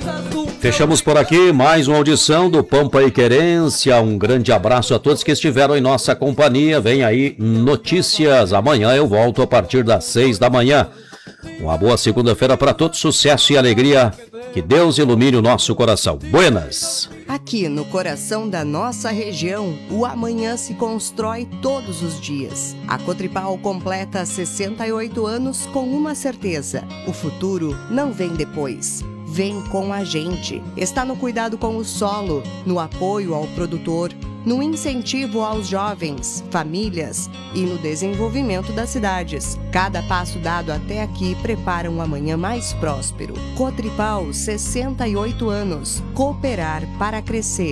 Fechamos por aqui mais uma audição do Pampa e Querência. Um grande abraço a todos que estiveram em nossa companhia. Vem aí notícias. Amanhã eu volto a partir das 6 da manhã. Uma boa segunda-feira para todos. Sucesso e alegria. Que Deus ilumine o nosso coração. Buenas. Aqui no coração da nossa região, o amanhã se constrói todos os dias. A Cotripal completa 68 anos com uma certeza: o futuro não vem depois. Vem com a gente. Está no cuidado com o solo, no apoio ao produtor, no incentivo aos jovens, famílias e no desenvolvimento das cidades. Cada passo dado até aqui prepara um amanhã mais próspero. Cotripal, 68 anos. Cooperar para crescer.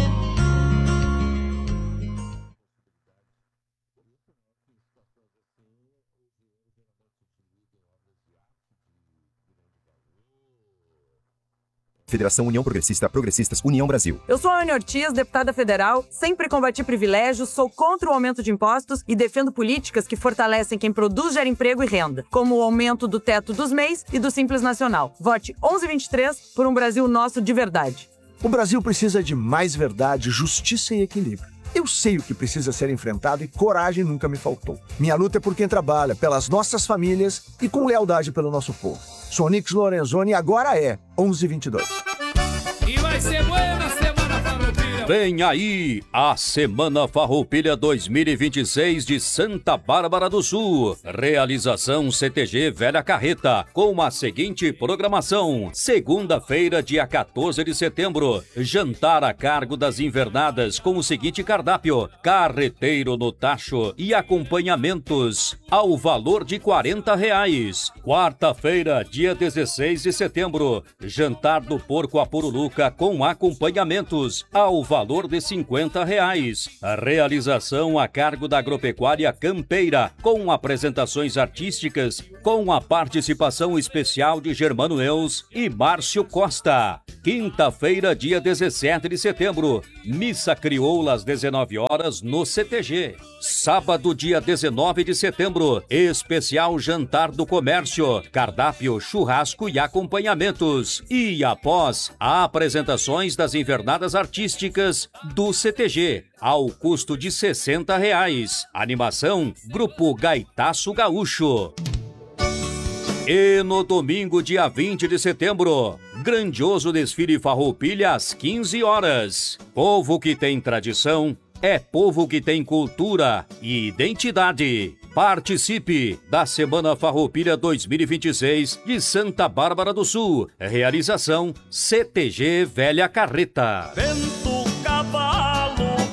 Federação União Progressista, Progressistas, União Brasil. Eu sou a Ana Ortiz, deputada federal, sempre combati privilégios, sou contra o aumento de impostos e defendo políticas que fortalecem quem produz, gera emprego e renda, como o aumento do teto dos MEIs e do Simples Nacional. Vote 1123 por um Brasil nosso de verdade. O Brasil precisa de mais verdade, justiça e equilíbrio. Eu sei o que precisa ser enfrentado e coragem nunca me faltou. Minha luta é por quem trabalha, pelas nossas famílias e com lealdade pelo nosso povo. Sou Nix Lorenzoni e agora é 1122. E vai ser buena semana farroupilha. Vem aí a Semana Farroupilha 2026 de Santa Bárbara do Sul. Realização CTG Velha Carreta, com a seguinte programação: segunda-feira, dia 14 de setembro, jantar a cargo das invernadas com o seguinte cardápio: carreteiro no tacho e acompanhamentos ao valor de R$40. Quarta-feira, dia 16 de setembro, jantar do porco a pururuca com acompanhamentos ao valor de R$50. A realização a cargo da Agropecuária Campeira, com apresentações artísticas, com a participação especial de Germano Eus e Márcio Costa. Quinta-feira, dia 17 de setembro, missa crioula às 19 horas no CTG. Sábado, dia 19 de setembro, especial jantar do comércio, cardápio, churrasco e acompanhamentos. E após, apresentações das invernadas artísticas do CTG, ao custo de R$60. Animação, Grupo Gaitaço Gaúcho. E no domingo, dia 20 de setembro, grandioso desfile Farroupilha às 15 horas. Povo que tem tradição é povo que tem cultura e identidade. Participe da Semana Farroupilha 2026 de Santa Bárbara do Sul. Realização CTG Velha Carreta. Vento, cavalo,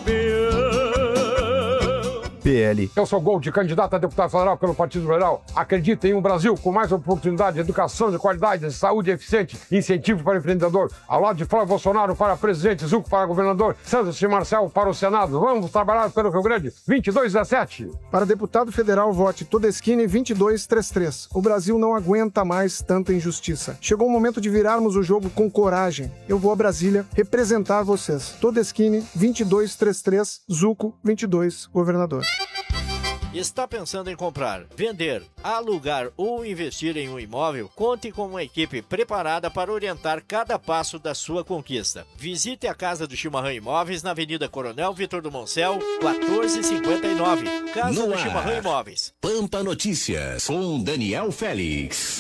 PL. Eu sou Gold, candidato a deputado federal pelo Partido Federal. Acredita em um Brasil com mais oportunidade, educação de qualidade, saúde eficiente, incentivo para o empreendedor. Ao lado de Flávio Bolsonaro para presidente, Zuco para governador, Santos e Marcel para o Senado. Vamos trabalhar pelo Rio Grande, 2217. Para deputado federal, vote Todeschini 2233. O Brasil não aguenta mais tanta injustiça. Chegou o momento de virarmos o jogo com coragem. Eu vou a Brasília representar vocês. Todeschini 2233, Zuco 22, governador. Está pensando em comprar, vender, alugar ou investir em um imóvel? Conte com uma equipe preparada para orientar cada passo da sua conquista. Visite a Casa do Chimarrão Imóveis na Avenida Coronel Vitor do Moncel, 1459. Casa do Chimarrão Imóveis. Pampa Notícias com Daniel Félix.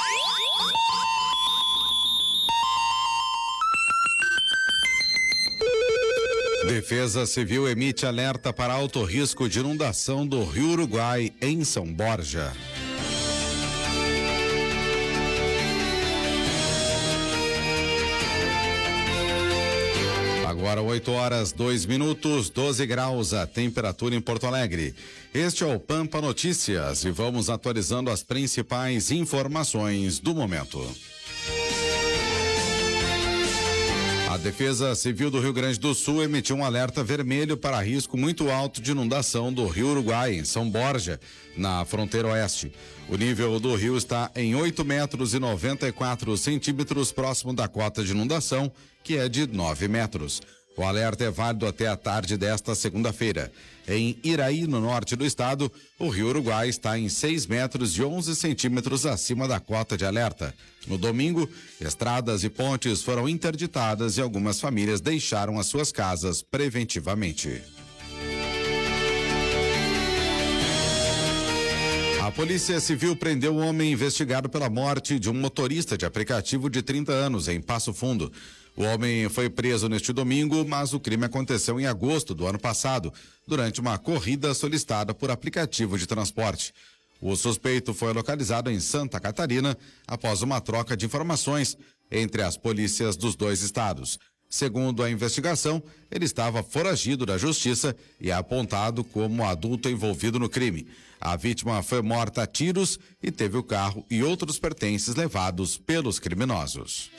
Defesa Civil emite alerta para alto risco de inundação do Rio Uruguai, em São Borja. Agora 8 horas 2 minutos, 12 graus a temperatura em Porto Alegre. Este é o Pampa Notícias e vamos atualizando as principais informações do momento. A Defesa Civil do Rio Grande do Sul emitiu um alerta vermelho para risco muito alto de inundação do Rio Uruguai, em São Borja, na fronteira oeste. O nível do rio está em 8 metros e 94 centímetros próximo da cota de inundação, que é de 9 metros. O alerta é válido até a tarde desta segunda-feira. Em Iraí, no norte do estado, o rio Uruguai está em 6 metros e 11 centímetros acima da cota de alerta. No domingo, estradas e pontes foram interditadas e algumas famílias deixaram as suas casas preventivamente. A Polícia Civil prendeu um homem investigado pela morte de um motorista de aplicativo de 30 anos em Passo Fundo. O homem foi preso neste domingo, mas o crime aconteceu em agosto do ano passado, durante uma corrida solicitada por aplicativo de transporte. O suspeito foi localizado em Santa Catarina após uma troca de informações entre as polícias dos dois estados. Segundo a investigação, ele estava foragido da justiça e é apontado como adulto envolvido no crime. A vítima foi morta a tiros e teve o carro e outros pertences levados pelos criminosos.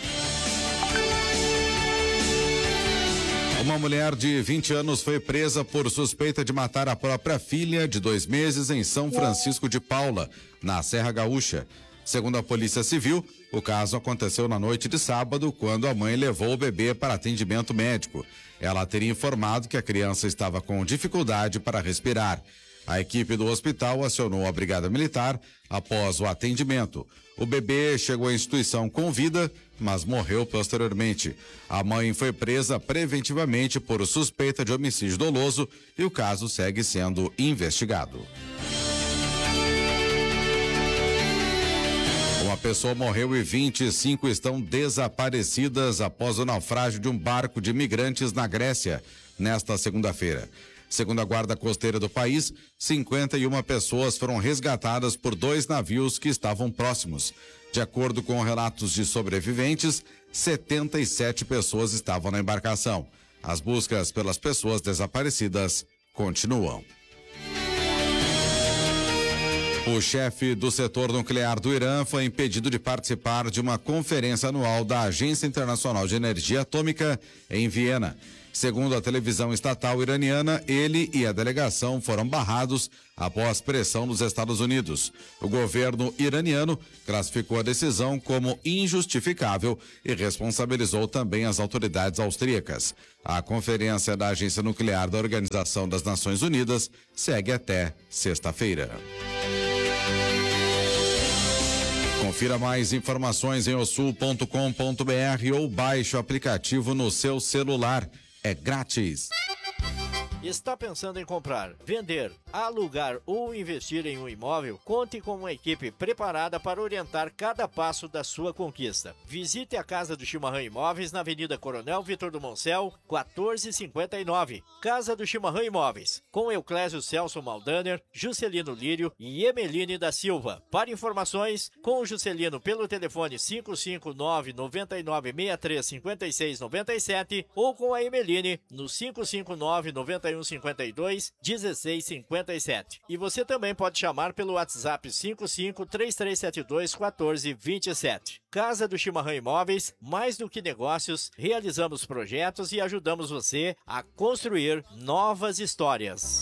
Uma mulher de 20 anos foi presa por suspeita de matar a própria filha de 2 meses em São Francisco de Paula, na Serra Gaúcha. Segundo a Polícia Civil, o caso aconteceu na noite de sábado, quando a mãe levou o bebê para atendimento médico. Ela teria informado que a criança estava com dificuldade para respirar. A equipe do hospital acionou a Brigada Militar após o atendimento. O bebê chegou à instituição com vida, mas morreu posteriormente. A mãe foi presa preventivamente por suspeita de homicídio doloso e o caso segue sendo investigado. Uma pessoa morreu e 25 estão desaparecidas após o naufrágio de um barco de imigrantes na Grécia, nesta segunda-feira. Segundo a Guarda Costeira do país, 51 pessoas foram resgatadas por 2 navios que estavam próximos. De acordo com relatos de sobreviventes, 77 pessoas estavam na embarcação. As buscas pelas pessoas desaparecidas continuam. O chefe do setor nuclear do Irã foi impedido de participar de uma conferência anual da Agência Internacional de Energia Atômica em Viena. Segundo a televisão estatal iraniana, ele e a delegação foram barrados após pressão dos Estados Unidos. O governo iraniano classificou a decisão como injustificável e responsabilizou também as autoridades austríacas. A conferência da Agência Nuclear da Organização das Nações Unidas segue até sexta-feira. Confira mais informações em osul.com.br ou baixe o aplicativo no seu celular. É grátis. Está pensando em comprar, vender, alugar ou investir em um imóvel? Conte com uma equipe preparada para orientar cada passo da sua conquista. Visite a Casa do Chimarrão Imóveis na Avenida Coronel Vitor do Moncel, 1459. Casa do Chimarrão Imóveis, com Euclésio Celso Maldaner, Juscelino Lírio e Emeline da Silva. Para informações, com o Juscelino pelo telefone 559-9963-5697 ou com a Emeline no 559-9152-1657. E você também pode chamar pelo WhatsApp 55-3372-1427. Casa do Chimarrão Imóveis, mais do que negócios, realizamos projetos e ajudamos você a construir novas histórias.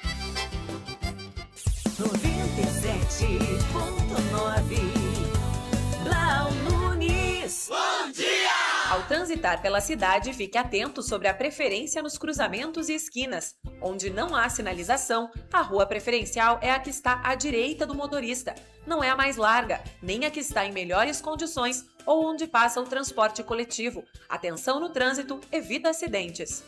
97.9 Blau Nunes. Bom dia! Ao transitar pela cidade, fique atento sobre a preferência nos cruzamentos e esquinas. Onde não há sinalização, a rua preferencial é a que está à direita do motorista. Não é a mais larga, nem a que está em melhores condições ou onde passa o transporte coletivo. Atenção no trânsito, evita acidentes.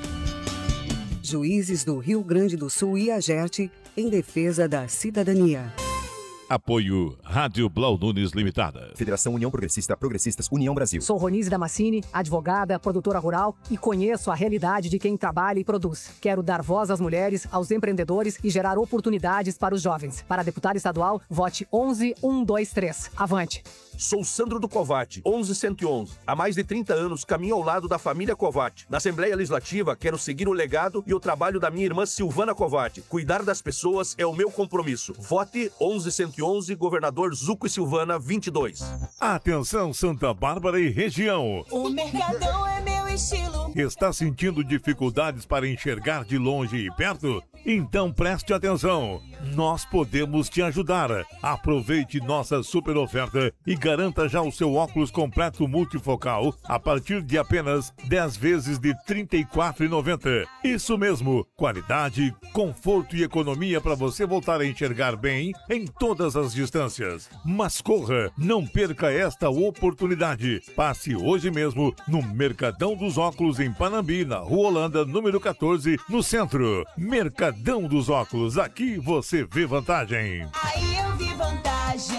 Juízes do Rio Grande do Sul e Agerte em defesa da cidadania. Apoio Rádio Blau Nunes Limitada. Federação União Progressista, Progressistas, União Brasil. Sou Ronise Damascini, advogada, produtora rural e conheço a realidade de quem trabalha e produz. Quero dar voz às mulheres, aos empreendedores e gerar oportunidades para os jovens. Para deputado estadual, vote 11123. Avante! Sou Sandro do Covatti, 11111. Há mais de 30 anos caminho ao lado da família Covatti. Na Assembleia Legislativa, quero seguir o legado e o trabalho da minha irmã Silvana Covatti. Cuidar das pessoas é o meu compromisso. Vote 11111, governador Zuco e Silvana, 22. Atenção, Santa Bárbara e região. O Mercadão é meu estilo. Está sentindo dificuldades para enxergar de longe e perto? Então preste atenção, nós podemos te ajudar. Aproveite nossa super oferta e garanta já o seu óculos completo multifocal a partir de apenas 10 vezes de R$ 34,90. Isso mesmo, qualidade, conforto e economia para você voltar a enxergar bem em todas as distâncias. Mas corra, não perca esta oportunidade. Passe hoje mesmo no Mercadão dos Óculos em Panambi, na Rua Holanda, número 14, no centro. Mercadão dos Óculos, aqui você vê vantagem. Aí eu vi vantagem.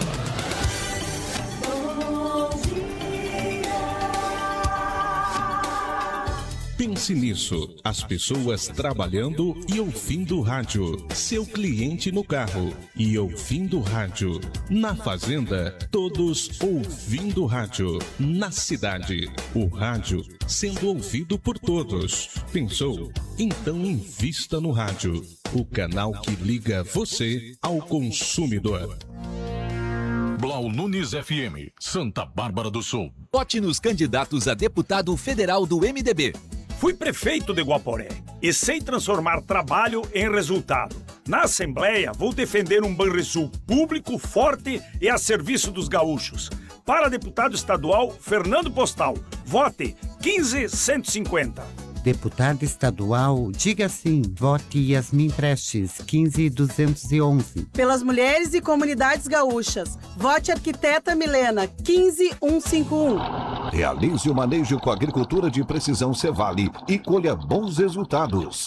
Pense nisso, as pessoas trabalhando e ouvindo rádio, seu cliente no carro e ouvindo rádio, na fazenda, todos ouvindo rádio, na cidade, o rádio sendo ouvido por todos. Pensou? Então invista no rádio, o canal que liga você ao consumidor. Blau Nunes FM, Santa Bárbara do Sul. Vote nos candidatos a deputado federal do MDB. Fui prefeito de Guaporé e sei transformar trabalho em resultado. Na Assembleia, vou defender um Banrisul público, forte e a serviço dos gaúchos. Para deputado estadual, Fernando Postal. Vote 15150. Deputado estadual, diga sim, vote Yasmin Prestes, 15211. Pelas mulheres e comunidades gaúchas, vote arquiteta Milena, 15151. Realize o manejo com a agricultura de precisão Cevale e colha bons resultados.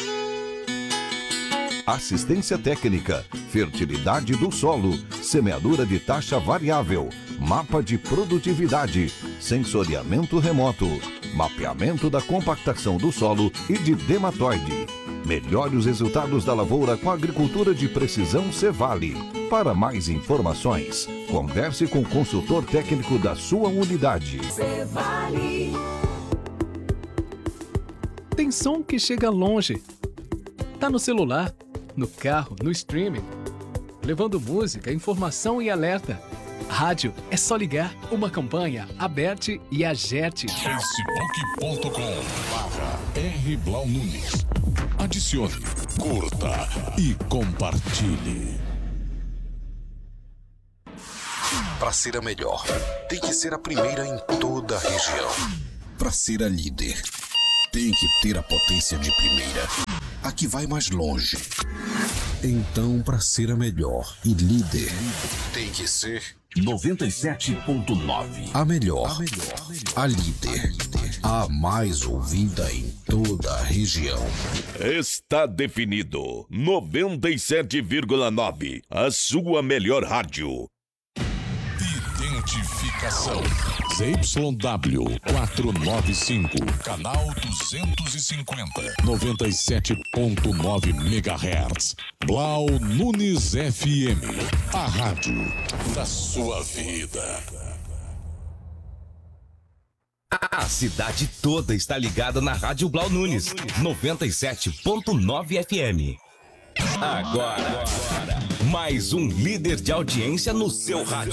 Assistência técnica, fertilidade do solo, semeadura de taxa variável, mapa de produtividade, sensoriamento remoto, mapeamento da compactação do solo e de dermatoide. Melhore os resultados da lavoura com a agricultura de precisão Cevale. Para mais informações, converse com o consultor técnico da sua unidade. Cevale. Tem som que chega longe. Tá no celular, no carro, no streaming, levando música, informação e alerta. Rádio é só ligar. Uma campanha, aberte e agerte. Facebook.com/R Blau Nunes. Adicione, curta e compartilhe. Para ser a melhor, tem que ser a primeira em toda a região. Para ser a líder, tem que ter a potência de primeira, a que vai mais longe. Então, para ser a melhor e líder, tem que ser 97.9. A melhor, a líder, a mais ouvida em toda a região. Está definido. 97,9. A sua melhor rádio. Identificação. ZYW 495, canal 250, 97.9 MHz. Blau Nunes FM, a rádio da sua vida. A cidade toda está ligada na Rádio Blau Nunes, 97.9 FM. Agora, mais um líder de audiência no seu rádio.